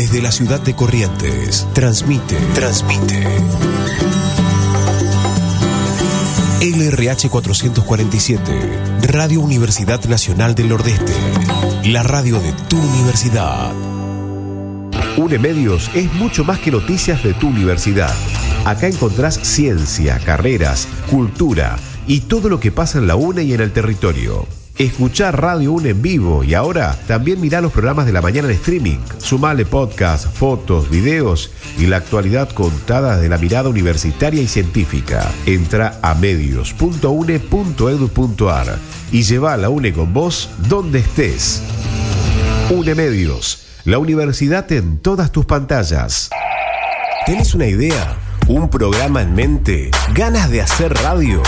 desde la ciudad de Corrientes. Transmite. LRH 447, Radio Universidad Nacional del Nordeste, la radio de tu universidad. UNEMedios es mucho más que noticias de tu universidad. Acá encontrás ciencia, carreras, cultura y todo lo que pasa en la UNE y en el territorio. Escuchá Radio UNE en vivo y ahora también mirá los programas de la mañana en streaming. Sumale podcast, fotos, videos y la actualidad contada desde la mirada universitaria y científica. Entra a medios.une.edu.ar y lleva a la UNE con vos donde estés. UNEMedios, la universidad en todas tus pantallas. ¿Tenés una idea? ¿Un programa en mente? ¿Ganas de hacer radio?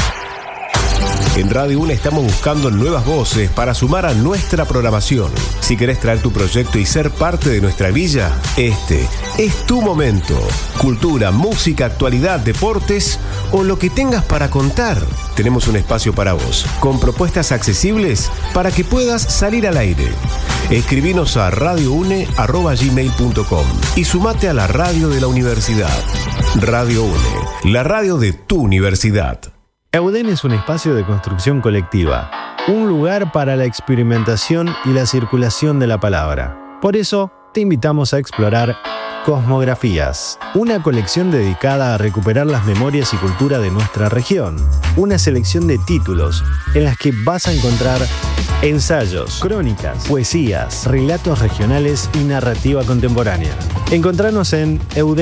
En Radio UNE estamos buscando nuevas voces para sumar a nuestra programación. Si querés traer tu proyecto y ser parte de nuestra villa, este es tu momento. Cultura, música, actualidad, deportes o lo que tengas para contar. Tenemos un espacio para vos, con propuestas accesibles para que puedas salir al aire. Escribinos a radioune@gmail.com y sumate a la radio de la universidad. Radio UNE, la radio de tu universidad. EUDEN es un espacio de construcción colectiva, un lugar para la experimentación y la circulación de la palabra. Por eso, te invitamos a explorar Cosmografías, una colección dedicada a recuperar las memorias y cultura de nuestra región. Una selección de títulos en las que vas a encontrar ensayos, crónicas, poesías, relatos regionales y narrativa contemporánea. Encontranos en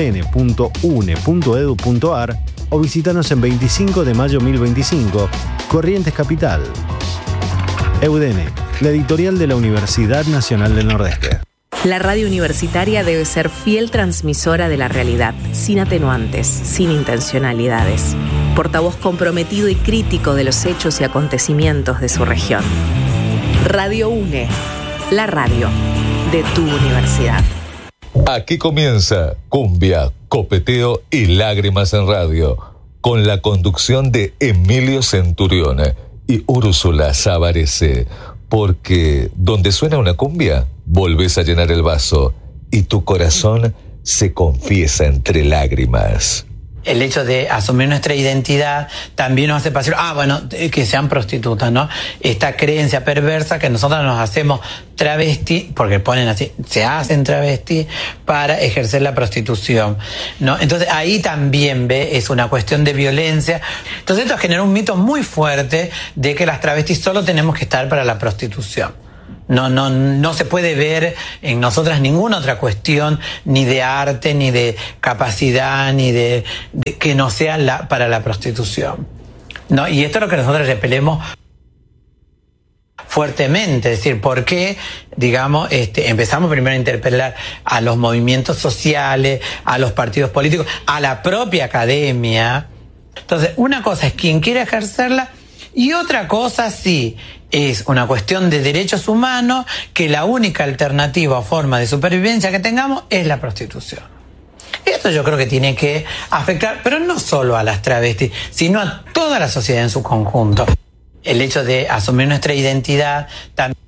eudene.une.edu.ar o visítanos en 25 de mayo 1025, Corrientes Capital. EUDENE, la editorial de la Universidad Nacional del Nordeste. La radio universitaria debe ser fiel transmisora de la realidad, sin atenuantes, sin intencionalidades. Portavoz comprometido y crítico de los hechos y acontecimientos de su región. Radio UNE, la radio de tu universidad. Aquí comienza Cumbia, Copeteo y Lágrimas en Radio, con la conducción de Emilio Centurión y Úrsula Savarese, porque donde suena una cumbia, volvés a llenar el vaso y tu corazón se confiesa entre lágrimas. El hecho de asumir nuestra identidad también nos hace pasar, que sean prostitutas, ¿no? Esta creencia perversa que nosotros nos hacemos travesti, porque ponen así, se hacen travesti para ejercer la prostitución, ¿no? Entonces ahí también es una cuestión de violencia. Entonces esto genera un mito muy fuerte de que las travestis solo tenemos que estar para la prostitución. No se puede ver en nosotras ninguna otra cuestión, ni de arte, ni de capacidad, ni de que no sea para la prostitución, ¿no? Y esto es lo que nosotros repelemos fuertemente. Es decir, ¿por qué, empezamos primero a interpelar a los movimientos sociales, a los partidos políticos, a la propia academia? Entonces, una cosa es quien quiere ejercerla y otra cosa sí es una cuestión de derechos humanos, que la única alternativa o forma de supervivencia que tengamos es la prostitución. Esto yo creo que tiene que afectar, pero no solo a las travestis, sino a toda la sociedad en su conjunto. El hecho de asumir nuestra identidad también